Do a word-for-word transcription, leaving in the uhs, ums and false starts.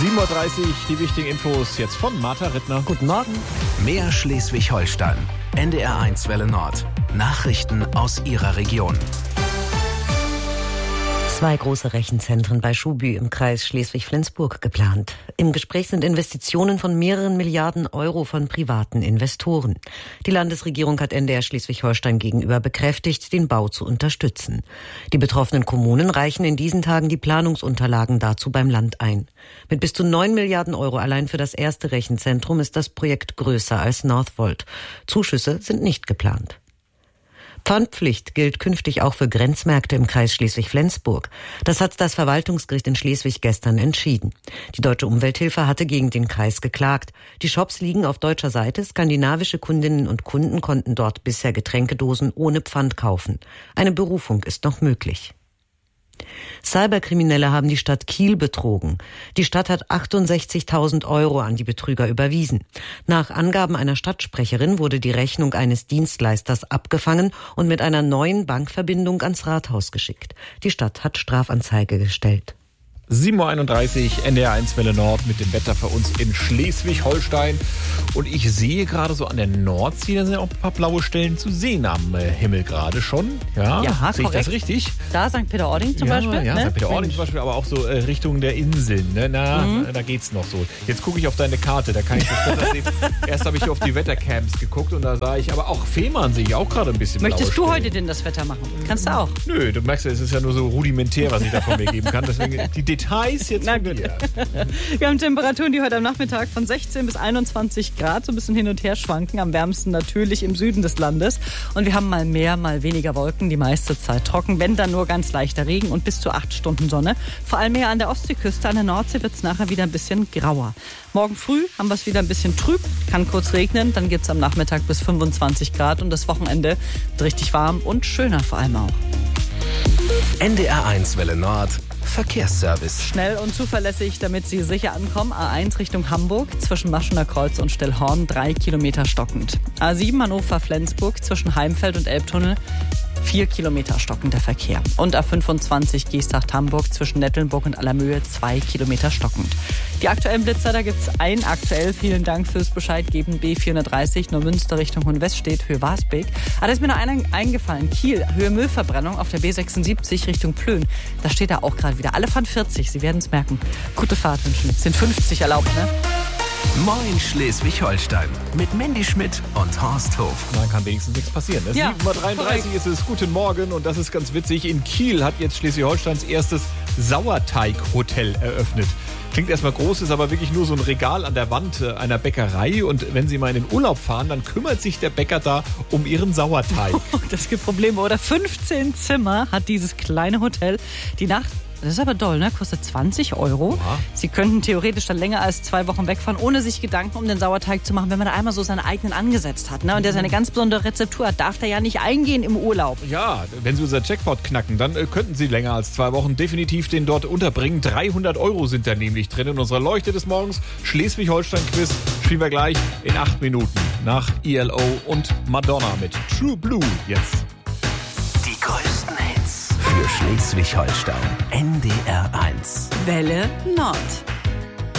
sieben Uhr dreißig, die wichtigen Infos jetzt von Martha Rittner. Guten Morgen. Mehr Schleswig-Holstein. N D R eins Welle Nord. Nachrichten aus Ihrer Region. Zwei große Rechenzentren bei Schuhbü im Kreis Schleswig-Flensburg geplant. Im Gespräch sind Investitionen von mehreren Milliarden Euro von privaten Investoren. Die Landesregierung hat N D R Schleswig-Holstein gegenüber bekräftigt, den Bau zu unterstützen. Die betroffenen Kommunen reichen in diesen Tagen die Planungsunterlagen dazu beim Land ein. Mit bis zu neun Milliarden Euro allein für das erste Rechenzentrum ist das Projekt größer als Northvolt. Zuschüsse sind nicht geplant. Pfandpflicht gilt künftig auch für Grenzmärkte im Kreis Schleswig-Flensburg. Das hat das Verwaltungsgericht in Schleswig gestern entschieden. Die Deutsche Umwelthilfe hatte gegen den Kreis geklagt. Die Shops liegen auf deutscher Seite. Skandinavische Kundinnen und Kunden konnten dort bisher Getränkedosen ohne Pfand kaufen. Eine Berufung ist noch möglich. Cyberkriminelle haben die Stadt Kiel betrogen. Die Stadt hat achtundsechzigtausend Euro an die Betrüger überwiesen. Nach Angaben einer Stadtsprecherin wurde die Rechnung eines Dienstleisters abgefangen und mit einer neuen Bankverbindung ans Rathaus geschickt. Die Stadt hat Strafanzeige gestellt. sieben Uhr einunddreißig, N D R eins Welle Nord mit dem Wetter für uns in Schleswig-Holstein. Und ich sehe gerade so an der Nordsee, da sind auch ein paar blaue Stellen zu sehen am Himmel gerade schon. Ja, ja, sehe ich das richtig? Da Sankt Peter-Ording zum ja, Beispiel. Ja, ne? Sankt Peter-Ording zum Beispiel, aber auch so äh, Richtung der Inseln. Ne? Na, Mhm. da geht's noch so. Jetzt gucke ich auf deine Karte, da kann ich das besser sehen. Erst habe ich auf die Wettercamps geguckt und da sah ich, aber auch Fehmarn sehe ich auch gerade ein bisschen Möchtest blaue du Stellen. heute denn das Wetter machen? Kannst du auch. Nö, du merkst ja, es ist ja nur so rudimentär, was ich da von mir geben kann. Deswegen die Details jetzt von dir. Wir haben Temperaturen, die heute am Nachmittag von sechzehn bis einundzwanzig Grad so ein bisschen hin und her schwanken. Am wärmsten natürlich im Süden des Landes. Und wir haben mal mehr, mal weniger Wolken, die meiste Zeit trocken. Wenn dann nur ganz leichter Regen und bis zu acht Stunden Sonne. Vor allem mehr an der Ostseeküste, an der Nordsee wird es nachher wieder ein bisschen grauer. Morgen früh haben wir es wieder ein bisschen trüb, kann kurz regnen. Dann geht es am Nachmittag bis fünfundzwanzig Grad und das Wochenende wird richtig warm und schöner vor allem auch. N D R eins Welle Nord. Verkehrsservice. Schnell und zuverlässig, damit Sie sicher ankommen. A eins Richtung Hamburg, zwischen Maschener Kreuz und Stellhorn, drei Kilometer stockend. A sieben Hannover-Flensburg, zwischen Heimfeld und Elbtunnel, vier Kilometer stockender Verkehr. Und A fünfundzwanzig Giestacht-Hamburg, zwischen Nettelnburg und Allermöhe, zwei Kilometer stockend. Die aktuellen Blitzer, da gibt es einen aktuell. Vielen Dank fürs Bescheid geben. B vierhundertdreißig, Neumünster Richtung Hohenwest steht, Höhe Wasbeek. Aber da ist mir noch einer eingefallen. Kiel, Höhe Müllverbrennung auf der B sechsundsiebzig Richtung Plön. Da steht er auch gerade wieder. Alle fahren vierzig, Sie werden es merken. Gute Fahrt wünschen. Es sind fünfzig erlaubt, ne? Moin Schleswig-Holstein mit Mandy Schmidt und Horst Hof. Da kann wenigstens nichts passieren. Ne? Ja, sieben Uhr dreiunddreißig ist es. Guten Morgen und das ist ganz witzig. In Kiel hat jetzt Schleswig-Holsteins erstes Sauerteig-Hotel eröffnet. Klingt erstmal groß, ist aber wirklich nur so ein Regal an der Wand einer Bäckerei. Und wenn Sie mal in den Urlaub fahren, dann kümmert sich der Bäcker da um Ihren Sauerteig. Oh, das gibt Probleme, oder? fünfzehn Zimmer hat dieses kleine Hotel. Die Nacht, das ist aber doll, ne? Kostet zwanzig Euro. Ja. Sie könnten theoretisch dann länger als zwei Wochen wegfahren, ohne sich Gedanken um den Sauerteig zu machen. Wenn man da einmal so seinen eigenen angesetzt hat, ne? Und der seine ganz besondere Rezeptur hat, darf der ja nicht eingehen im Urlaub. Ja, wenn Sie unser Jackpot knacken, dann äh, könnten Sie länger als zwei Wochen definitiv den dort unterbringen. dreihundert Euro sind da nämlich drin in unserer Leuchte des Morgens. Schleswig-Holstein-Quiz spielen wir gleich in acht Minuten nach E L O und Madonna mit True Blue jetzt. Die größten Hits für Schleswig-Holstein. N D R eins. Welle Nord.